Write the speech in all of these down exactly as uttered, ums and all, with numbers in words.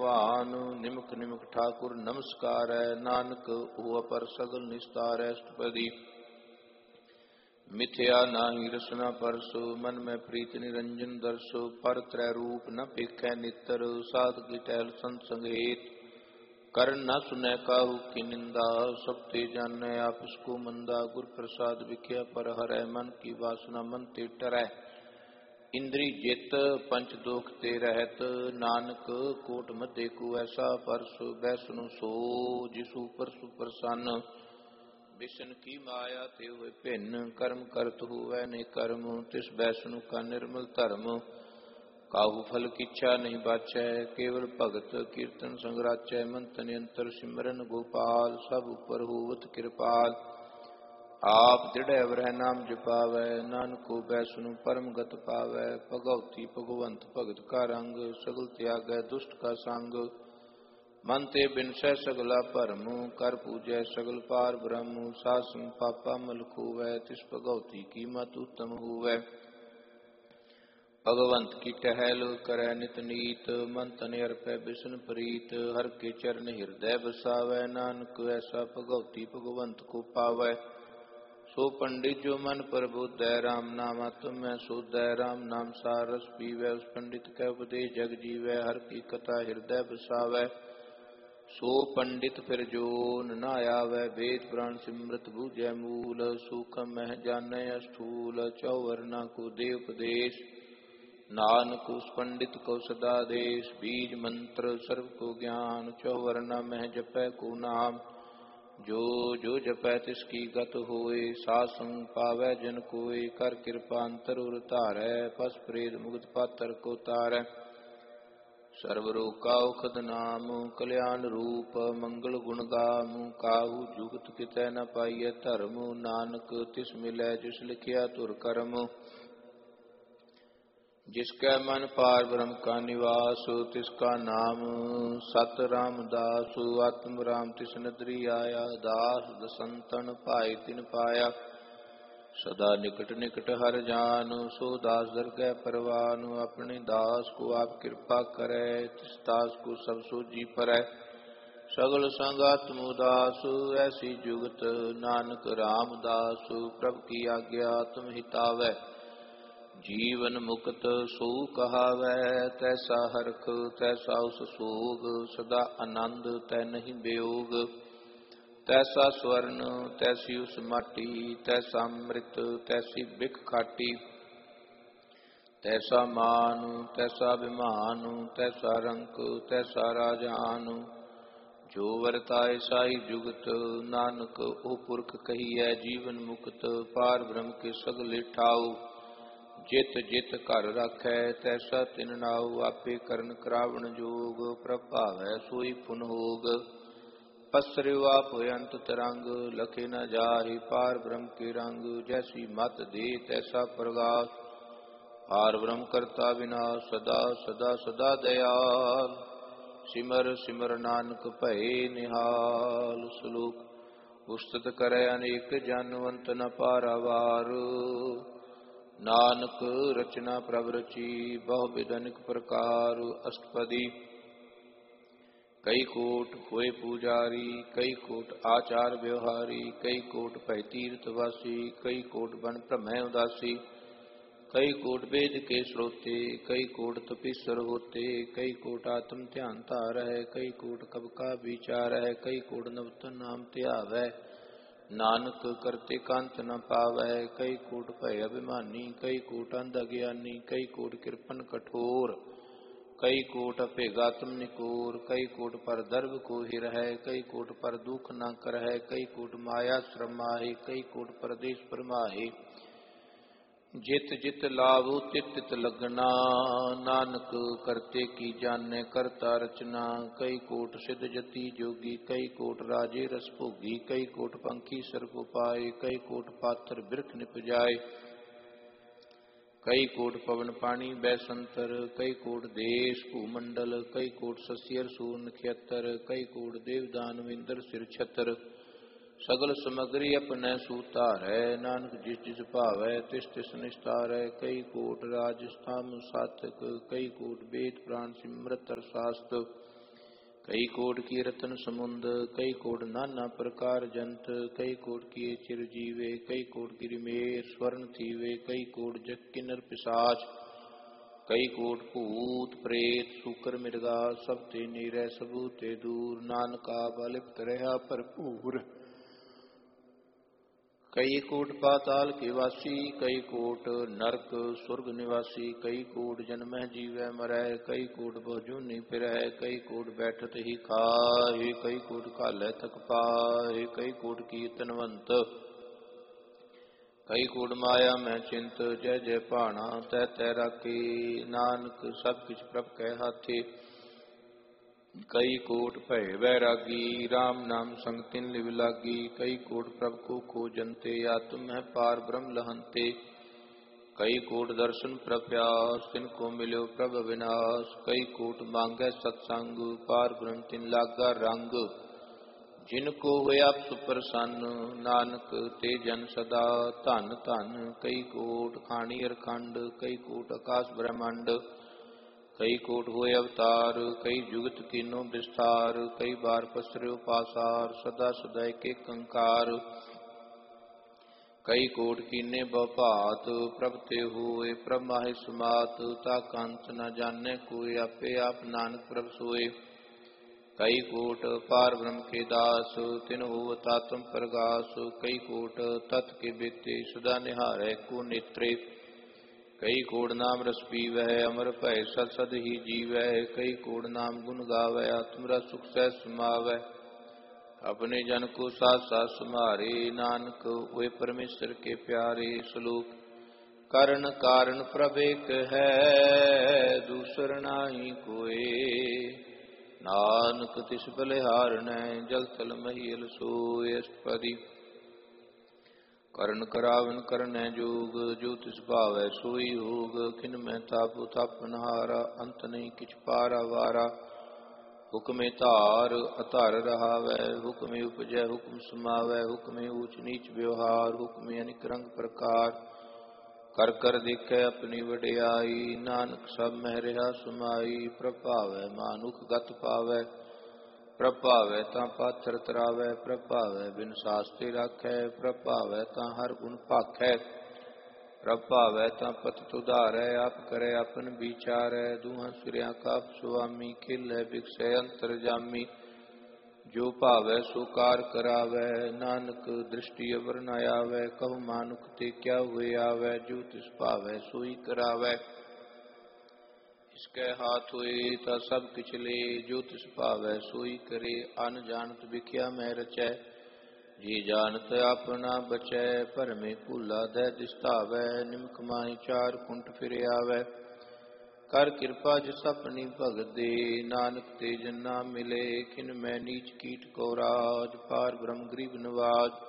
भगवान। निमक निमक ठाकुर नमस्कार है, नानक हुआ पर सगल निस्तार है। अष्टपदी। मिथ्या नाही रसना परसो, मन में प्रीत निरंजन दर्शो। पर त्रय रूप न पेखै नितर, साध की टहल संत संग हेत। कर न सुनै काहू की निंदा, सब ते जानै आपस को मंदा। गुर प्रसाद विख्या पर हरै, मन की वासना मन ते टरै। इंद्री जित पंच दोख ते रहत, नानक कोट मध्य को ऐसा। परसु बैसनु सो जिसु परसु प्रसन्न, बिशन की माया ते हुए भिन्न। कर्म करत हुए ने कर्म, तिस बैसनु का निर्मल धर्म। काहू फल की इच्छा नहीं बाचै, केवल भगत कीर्तन संग राचै। मन तन अंतर सिमरन गोपाल, सब उपर होवत कृपाल। आप दृढ़ अवरह नाम जपावै, नानको बैसनु परम गत पावै। भगवती भगवंत भगत का रंग, सगल त्यागै दुष्ट का संग। मन ते बिनसै सगला भरम, कर पूजै सगल पार ब्रह्म। सासंग पापा मल खोवै, तिस भगवती की मत उत्तम होवै। भगवंत की टहल करै नित नीत, मन तन अर्पै बिसन प्रीत। हर के चरण हृदय बसावै, नानक ऐसा भगवती भगवंत को पावै। सो पंडित जो मन प्रबुद्धै, राम नाम आत्म में सोधै। राम नाम सार रस पीवै, उस पंडित कै उपदेश जग जीवै। हर की कथा हृदय बसावै, सो पंडित फिर जोन न आवै। वेद पुराण सिमरत बूझै मूल, सूखम मह जानै अस्थूल। चौवर्णा को दे उपदेश, नानक उस पंडित को सदा देश। बीज मंत्र सर्व को ज्ञान, चौवर्णा मह जपै को नाम। जो जो जपै तिसकी गत होए, सासंग पावै जन कोय। कर कृपा अंतर उर धारै, पस प्रेत मुक्त पातर को तारै। सर्व रोग का औखद नाम, कल्याण रूप मंगल गुण गाम। काहू जुगत कितै न पाइय धर्म, नानक तिस मिलै जिस लिखिया तुर करम। जिसकै मन पार ब्रह्म का निवास, तिसका नाम सत रामदास। आत्म राम तिस नदरी आया, दास दसंतन भाई तिन पाया। सदा निकट निकट हर जान, सो दास दरगह परवान। अपने दास को आप कृपा करे, तिस दास को सब सोजी परै। सगल संग आत्म उदास, ऐसी जुगत नानक रामदास। प्रभु की आज्ञा तुम हितावै, जीवन मुक्त सो कहावै। तैसा हरख तैसा उस सोग, सदा आनंद तै नहीं वियोग। तैसा स्वर्ण तैसी उस माटी, तैसा अमृत तैसी बिख खाटी। तैसा मान तैसा अभिमान, तैसा रंक तैसा राजान। जो वर्ताए साई जुगत, नानक ओ पुरख कहिए जीवन मुक्त। पार ब्रह्म के सगले ठाऊ, जित जित घर राखै तैसा तिन नाऊ। आपे करन करावण जोग, प्रभावै सोई पुन होग। पसरिव आप अंत तरंग, लखे न जाहि पार ब्रह्म के रंग। जैसी मत दे तैसा प्रगास, पार ब्रह्म करता विनाश। सदा सदा सदा दयाल, सिमर सिमर नानक भये निहाल। श्लोक। उस्तत करे अनेक जनवंत न पारावार, नानक रचना प्रभ रची बहु विध अनेक प्रकार। अष्टपदी। कई कोट होए पुजारी, कई कोट आचार व्यवहारी। कई कोट भय तीर्थवासी, कई कोट बन भ्रमै उदासी। कई कोट वेद के श्रोते, कई कोट तपीसर होते। कई कोट आत्म ध्यान धार है, कई कोट कब का विचार है। कई कोट नवतन नाम ध्यावै, नानक करते कांत न पावै। कई कोट भय अभिमानी, कई कोट अंध अज्ञानी। कई कोट कृपन कठोर, कई कोट अभेगात्म निकोर। कई कोट पर दर्भ को हिर है, कई कोट पर दुख न कर है। कई कोट माया श्रम माहे, कई कोट परदेश परमाहे। जित जित लाभ तित तित लगना, नानक करते की जाने करता रचना। कई कोट सिद्ध जति जोगी, कई कोट राजे रस भोगी। कई कोट पंखी सर्प पाए, कई कोट पाथर बिरख निपजाए। कई कोट पवन पानी बैसंतर, कई कोट देश भूमंडल। कई कोट सस्यर सूर नक्षत्र, कई कोट देवदान इंद्र सिर छत्र। सगल समग्री अपने सूतार है, नानक जिस जिस भावै तिस तिस निस्तार है। कई कोट राजस्थान सातक, कई कोट वेद पुराण सिमरत शास्त्र। कई कोट की रतन समुंद, कई कोट नाना प्रकार जंत, कई कोट किए चिर जीवे, कई कोट गिरिमेर स्वर्ण थीवे, कई कोट जग किन्नर पिशाच, कई कोट भूत प्रेत सूकर मिर्गा, सब ते नीरै सबू ते दूर, नानका बलिप्त रहा भरपूर। कई कोट पाताल के वासी, कई कोट नरक स्वर्ग निवासी, कई कोट जन्मह जीवै मरै, कई कोट बहुजूनी फिरै, कई कोट बैठत ही खाए, कई कोट कालै तक पाए, कई कोट कीर्तनवंत, कई कोट माया मैं चिंत, जय जय भाना तै तै राखी, नानक सब किछ प्रभ कै हाथे। कई कोट भय बैरागी, राम नाम संग तिन लिव लागी, कई कोट प्रभ को खोजनते, आत्म है पार ब्रह्म लहंते, कई कोट दर्शन प्रप्यास, तिनको मिलो प्रभ विनाश, कई कोट मांगै सत्संग, पार ब्रह्म तिन लागा रंग, जिनको होया सुप्रसन्न, नानक ते जन सदा धन धन। कई कोट खाणी अरखंड, कई कोट आकाश ब्रह्मंड, कई कोट होए अवतार, कई जुगत कीनो विस्तार, कई बार पसर्यो पासार, सदा सदा के कंकार, कई कोट कीने बहुभात, प्रभ ते होए प्रभ माहि समात, ताका अंत न जाने कोई, आपे आप नानक प्रभ सोए। कई कोट पार ब्रह्म के दास, तिन होवत आत्म प्रगास, कई कोट तत् के बेते, सदा निहारै को नेत्रे, कई कोट नाम रस पीवै, अमर भय सद सद ही जीवै, कई कोट नाम गुण गावै, आत्मरा सुख सह समावै, अपने जन को साथ साथ समारे, नानक वे परमेश्वर के प्यारे। श्लोक करण कारण प्रभ एक है, दूसर नाही कोय, नानक तिस बलिहारनै, जल थल महील सोय। अष्टपदी करण करावन करनै जोग, जो तिस भावै सोई होग, खिन मैं तापु तापनहारा, अंत नहीं किछ पारा वारा, हुक्मे धार अधर रहावै, हुक्मे उपजै हुक्म समावै, हुक्मे ऊच नीच व्यवहार, हुक्मे अनिक रंग प्रकार, कर कर देखै अपनी वडियाई, नानक सब मह रहा समाई, प्रभावै मानुख गत पावै, प्रभावै तां पाथर तरावै, प्रभावै बिन सास्ते राखै, प्रभावै तां हर गुण भाखै, प्रभावै तां पतित उधारै, आप करे अपन विचारै, दूहां सिरिया का सुआमी, खिलै बिकसै अंतर जामी, जो भावै सो कार करावै, नानक दृष्टि अवर न आवै, कहु मानुख ते क्या हुए आवै, जो तिस भावै सोई करावै, इसके हाथ होए ता सब किछ ले, जो तिस भावै सोई करे, अन जानत विख्या मैं रचै, जी जानत अपना बचै, भरमे भूला दै दिसतावै, निमक माहि चार कुंट फिर आवै, कर कृपा जिस अपनी भगत दे, नानक ते जन नाम मिले, खिन मैं नीच कीट को राज, पार ब्रह्म गरीब नवाज,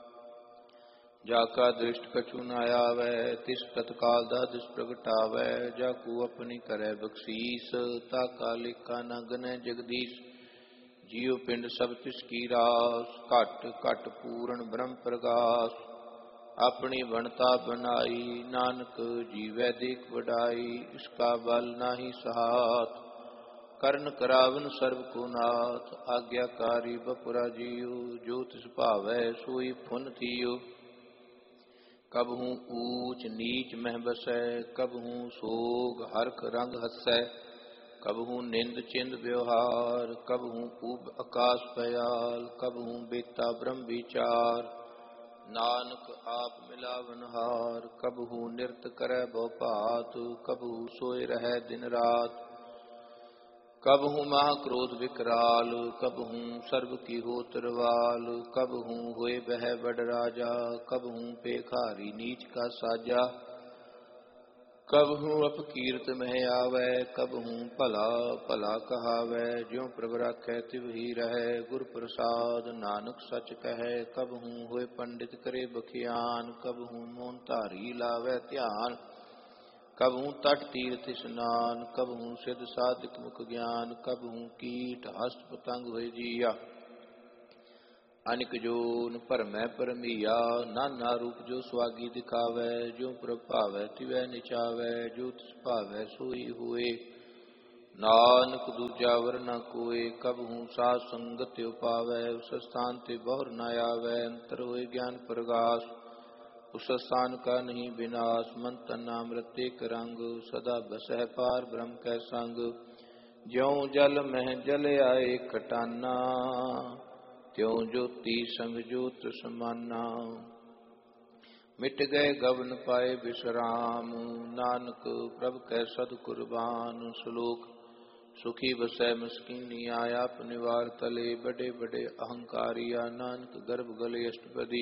जाका दृष्ट कछु न आवै, तिस तत्काल दा दिस प्रगटावै, जाकू अपनी करे बख्शीस, ताका लेखा न गनै जगदीश, जियो पिंड सब तिस की रास, घट घट पूर्ण ब्रह्म प्रगास, अपनी बनता बनाई, नानक जीवै देख वडाई, इसका बल नाही सहात, करण करावन सर्व को नाथ, आज्ञाकारी बपुरा जियो, जो तिस भावै सोई फुन थियो, कबहू ऊच नीच मह बसै, कबहू सोग हरख रंग हसै, कबहू निंद चिंद व्यवहार, कबहू उब आकाश पयाल, कबहू बेता ब्रह्म विचार, नानक आप मिलावनहार, कबहू निरत करै बहुभात, कबहू सोए रहै दिन रात, कबहू महा क्रोध विकराल, कबहू सर्व की होत रवाल, कबहू होए बह बड़ राजा, कबहू पेखारी नीच का साजा, कबहू अपकीर्त मह आवै, कबहू भला भला कहावै, ज्यों प्रभ राखै तिव ही रहै, गुर प्रसाद नानक सच कहै, कबहू होए पंडित करे बखियान, कबहू मोन धारी लावै ध्यान, कबहू तट तीर्थ स्नान, कबहू सिद्ध साधिक मुख ज्ञान, कबहू कीट हस्त पतंग होए जिया, अनिक जोन भरमै भरमिया, नाना रूप जो सुआगी दिखावै, जो प्रभ भावै तिवै निचावै, जो तिस भावै सोई होए, नानक दूजा वर न कोय, कबहू साध संगत उपावै। उस स्थान ते बहुर न आवै, अंतर होय ज्ञान प्रगाश। उस स्थान का नहीं विनाश, मन तन नाम रते एक रंग। सदा बसह पार ब्रह्म कै संग, ज्यों जल मह जल आए खटाना। त्यों ज्योति संग ज्योत समाना। मिट गए गवन पाए विश्राम, नानक प्रभ कै सद कुर्बान। श्लोक सुखी बसै मस्कीनी आया, अपने वार तले बड़े बड़े अहंकारिया। नानक गर्भ गले अष्टपदी,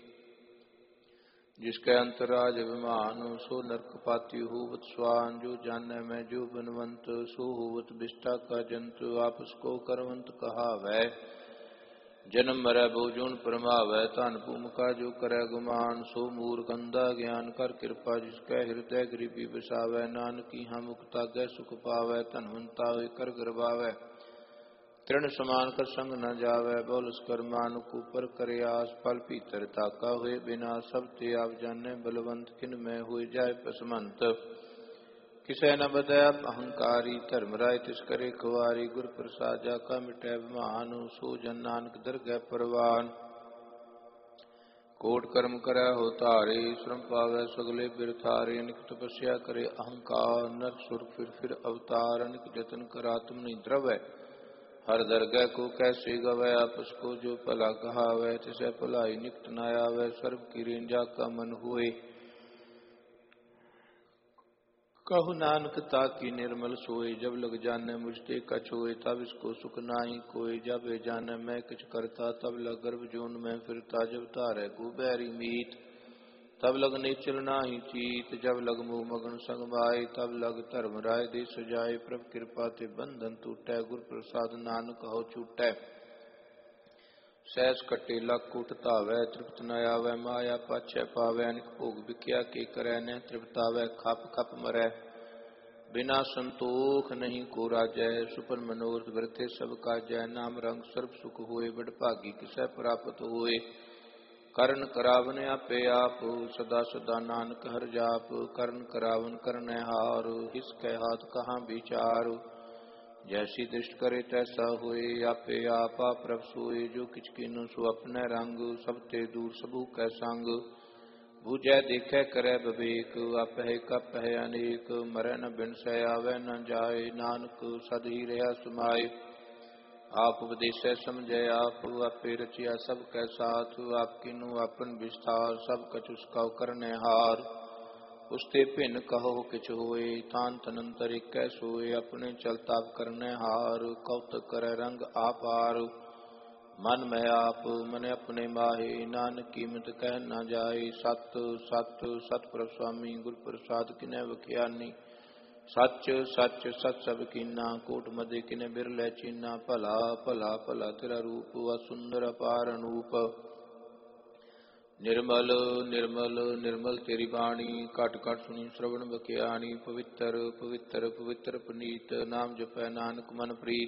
जिसके अंतराज अभिमान। सो नरक पाती होवत स्वान, जो जाने मैं जो बनवंत। सो होवत विष्टा का जंत, आपस को करवंत कहावै। जन्म मरै बहुजून परमावै, धन भूमिका जो करे गुमान। सो मूर्ख अंधा ज्ञान कर कृपा, जिसकै हृदय गरीबी बसावै। नानक इहाँ मुक्ता गै सुख पावै, धनवंता होय कर गरबावै। तृण समान कर संग न जावै, बहुलस कर मानुक ऊपर करे आस। फल भीतर ताका हुए बिना, सब ते आप जाने बलवंत। किन में हुए जाय पसमंत, किसै न बदय अहंकारी। धर्म राय तिस करे खुआरी, गुर प्रसाद जाका मिटै अभिमान। सो जन नानक दरगह परवान, कोट कर्म करੈ हो तारे। श्रम पावै सगले बिरथारे, निक तपस्या करे अहंकार। नर सुर फिर फिर अवतार, अनिक जतन कर आत्म नहीं द्रवै। हर दरगह को कैसे गवै, आपस को जो भला कहावै। तिसै भलाई निकट न आवै, सर्व की रेंज जाका मन होए। कहु नानक ताकी निर्मल सोए, जब लग जाने मुझते कछ होए। तब इसको सुख नाही कोय, जब ए जाने मैं किछ करता। तब लग गर्भ जोन में फिरता, जब तारे को बैरी मीत। तब लग नेचल नाही चीत, जब लग मुँह मगन संग माए। तब लग धर्म राय दे सजाए, प्रभ कृपा ते बंधन टूटै। गुर प्रसाद नानक हो छूटै, सहस कटे लख कुट धावै। तृप्त न आवै माया पाछै पावै, अनिक भोग विख्या के करै। न तृप्तावै खप खप मरै, बिना संतोख नहीं को राजै। सुपन मनोरथ वृथे सब काजै, नाम रंग सर्ब सुख होए। बड़ भागी किसै प्राप्त होए, करण करावन आपे आप। सदा सदा नानक हर जाप, करण करावन करनै हार। हिसकै हाथ कहाँ विचार, जैसी दृष्ट करे तैसा होए। आपे आप प्रभ सोए, जो किछ कीन्हु सो अपने रंग। सब ते दूर सबू कै संग, बूझै देखै करै विवेक। आपै कपै अनेक, मरै न बिनसै आवै न जाए। नानक सद ही रहा समाए, आप उपदेसै समझै आप। आपे रचिया सब कै साथ, आप कीन्हु आपन विस्तार। सब कछ उसका करनै हार, उसते भिन्न कहो किछ होए। तान तनंतर इकै सोए, अपने चलताप करनै हार। कौतक करै रंग आपार, मन में आप मन अपने माहे। नानक कीमत कह न जाए, सत सत सत प्रभ स्वामी। गुर प्रसाद किनै बख्यानी, सच सच सच सब कीना। कोट मदे किनै बिरलै चीना, भला भला भला तेरा रूप। असुंदर अपार अनूप, निर्मल निर्मल निर्मल तेरी बाणी। घट घट सुनी श्रवण बख्यानी, पवित्र पवित्र पवित्र पुनीत। नाम जपै नानक मन प्रीत,